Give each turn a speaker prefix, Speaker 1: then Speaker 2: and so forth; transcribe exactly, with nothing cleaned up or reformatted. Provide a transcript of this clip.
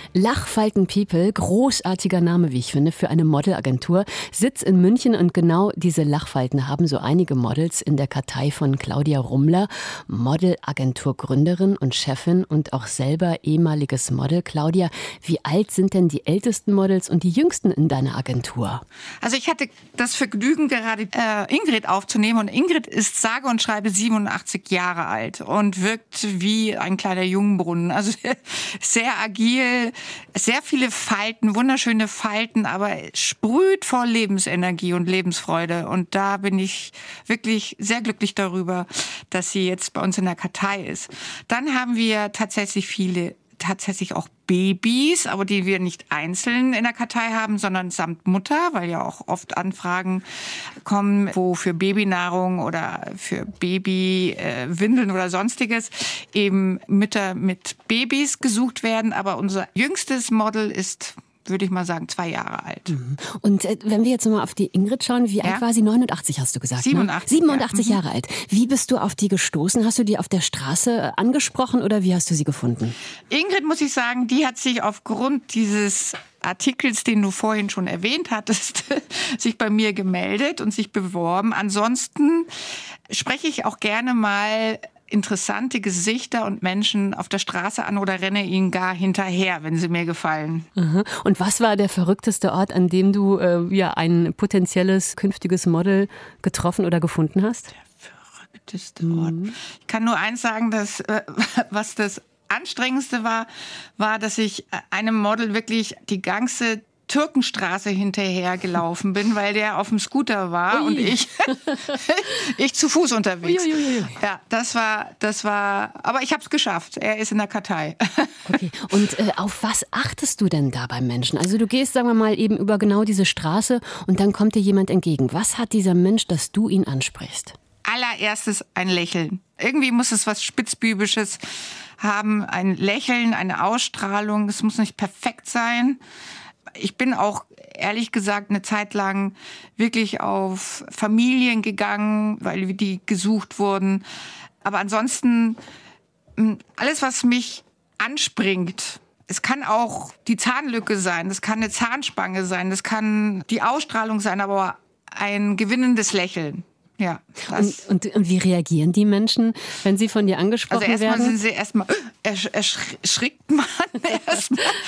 Speaker 1: Lachfalten People, großartiger Name, wie ich finde, für eine Modelagentur. Sitz in München und genau diese Lachfalten haben so einige Models in der Kartei von Claudia Rummler, Modelagenturgründerin und Chefin und auch selber ehemaliges Model. Claudia, wie alt sind denn die ältesten Models und die jüngsten in deiner Agentur?
Speaker 2: Also ich hatte das Vergnügen, gerade äh, Ingrid aufzunehmen und Ingrid ist sage und schreibe siebenundachtzig Jahre alt und wirkt wie ein kleiner Jungbrunnen. Also sehr agil, sehr viele Falten, wunderschöne Falten, aber sprüht vor Lebensenergie und Lebensfreude. Und da bin ich wirklich sehr glücklich darüber, dass sie jetzt bei uns in der Kartei ist. Dann haben wir tatsächlich viele, tatsächlich auch Babys, aber die wir nicht einzeln in der Kartei haben, sondern samt Mutter, weil ja auch oft Anfragen kommen, wo für Babynahrung oder für Babywindeln äh, oder sonstiges eben Mütter mit Babys gesucht werden. Aber unser jüngstes Model ist, würde ich mal sagen, zwei Jahre alt.
Speaker 1: Und äh, wenn wir jetzt mal auf die Ingrid schauen, wie ja? alt war sie? neunundachtzig hast du gesagt,
Speaker 2: siebenundachtzig.
Speaker 1: Ne? siebenundachtzig
Speaker 2: ja.
Speaker 1: Jahre alt. Wie bist du auf die gestoßen? Hast du die auf der Straße angesprochen oder wie hast du sie gefunden?
Speaker 2: Ingrid, muss ich sagen, die hat sich aufgrund dieses Artikels, den du vorhin schon erwähnt hattest, sich bei mir gemeldet und sich beworben. Ansonsten spreche ich auch gerne mal interessante Gesichter und Menschen auf der Straße an oder renne ihnen gar hinterher, wenn sie mir gefallen.
Speaker 1: Aha. Und was war der verrückteste Ort, an dem du äh, ja ein potenzielles künftiges Model getroffen oder gefunden hast?
Speaker 2: Der verrückteste mhm. Ort. Ich kann nur eins sagen, dass äh, was das Anstrengendste war, war, dass ich einem Model wirklich die ganze Türkenstraße hinterher gelaufen bin, weil der auf dem Scooter war Ui. und ich ich zu Fuß unterwegs. Ui, ui, ui. Ja, das war das war, aber ich habe es geschafft. Er ist in der Kartei.
Speaker 1: Okay. Und äh, auf was achtest du denn da beim Menschen? Also du gehst, sagen wir mal, eben über genau diese Straße und dann kommt dir jemand entgegen. Was hat dieser Mensch, dass du ihn ansprichst?
Speaker 2: Allererstes ein Lächeln. Irgendwie muss es was Spitzbübisches haben, ein Lächeln, eine Ausstrahlung. Es muss nicht perfekt sein. Ich bin auch, ehrlich gesagt, eine Zeit lang wirklich auf Familien gegangen, weil die gesucht wurden. Aber ansonsten, alles, was mich anspringt, es kann auch die Zahnlücke sein, das kann eine Zahnspange sein, das kann die Ausstrahlung sein, aber ein gewinnendes Lächeln. Ja,
Speaker 1: und, und, und wie reagieren die Menschen, wenn sie von dir angesprochen
Speaker 2: werden? Also erstmal
Speaker 1: werden?
Speaker 2: sind sie erstmal, ersch, erschrickt man erstmal.